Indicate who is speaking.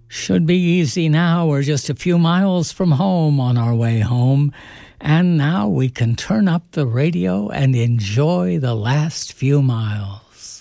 Speaker 1: Should be easy now. We're just a few miles from home on our way home. And now we can turn up the radio and enjoy the last few miles.